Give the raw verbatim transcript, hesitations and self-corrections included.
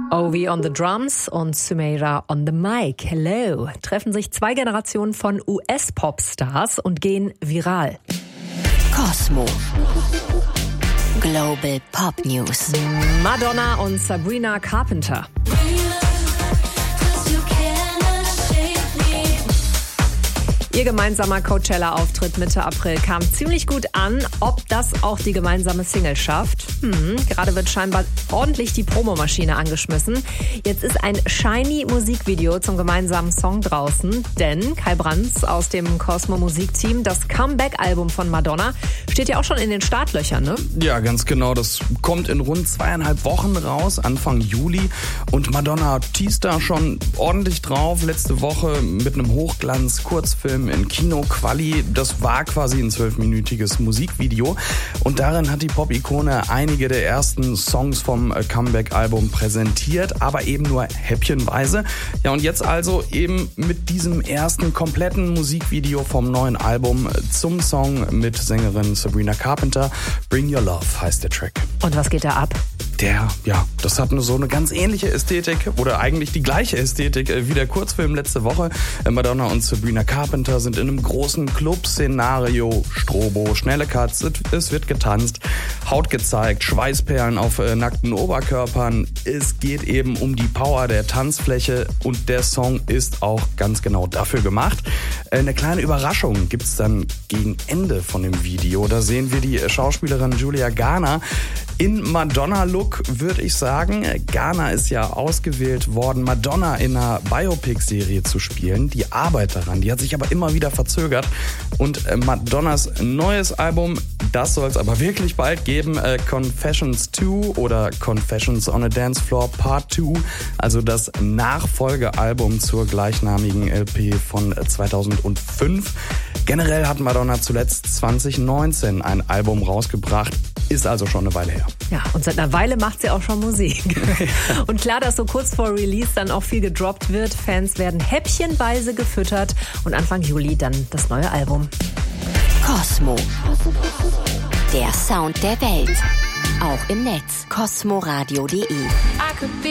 Ovi on the Drums und Sumeira on the Mic. Hello. Treffen sich zwei Generationen von U S-Popstars und gehen viral. Cosmo. Global Pop News. Madonna und Sabrina Carpenter. Ihr gemeinsamer Coachella-Auftritt Mitte April kam ziemlich gut an. Ob das auch die gemeinsame Single schafft? Hm, gerade wird scheinbar ordentlich die Promomaschine angeschmissen. Jetzt ist ein shiny Musikvideo zum gemeinsamen Song draußen. Denn Kai Brands aus dem Cosmo Musikteam, das Comeback-Album von Madonna, steht ja auch schon in den Startlöchern, ne? Ja, ganz genau. Das kommt in rund zweieinhalb Wochen raus, Anfang Juli. Und Madonna teast da schon ordentlich drauf. Letzte Woche mit einem Hochglanz-Kurzfilm in Kino-Quali. Das war quasi ein zwölfminütiges Musikvideo. Und darin hat die Pop-Ikone einige der ersten Songs vom Comeback-Album präsentiert, aber eben nur häppchenweise. Ja, und jetzt also eben mit diesem ersten kompletten Musikvideo vom neuen Album zum Song mit Sängerin Sabrina Carpenter. Bring Your Love heißt der Track. Und was geht da ab? Der, ja, das hat so eine ganz ähnliche Ästhetik oder eigentlich die gleiche Ästhetik wie der Kurzfilm letzte Woche. Madonna und Sabrina Carpenter sind in einem großen Club-Szenario, Strobo, schnelle Cuts, es wird getanzt, Haut gezeigt, Schweißperlen auf äh, nackten Oberkörpern. Es geht eben um die Power der Tanzfläche und der Song ist auch ganz genau dafür gemacht. Äh, eine kleine Überraschung gibt's dann gegen Ende von dem Video. Da sehen wir die Schauspielerin Julia Garner in Madonna-Look, würde ich sagen. Garner ist ja ausgewählt worden, Madonna in einer Biopic-Serie zu spielen. Die Arbeit daran, die hat sich aber immer wieder verzögert. Und Madonnas neues Album, das soll es aber wirklich bald geben. Confessions zwei oder Confessions on a Dance Floor Part zwei. Also das Nachfolgealbum zur gleichnamigen L P von zweitausendfünf. Generell hat Madonna zuletzt zwanzig neunzehn ein Album rausgebracht. Ist also schon eine Weile her. Ja, und seit einer Weile macht sie auch schon Musik. Und klar, dass so kurz vor Release dann auch viel gedroppt wird. Fans werden häppchenweise gefüttert und Anfang Juli dann das neue Album. Cosmo. Der Sound der Welt. Auch im Netz. cosmoradio punkt de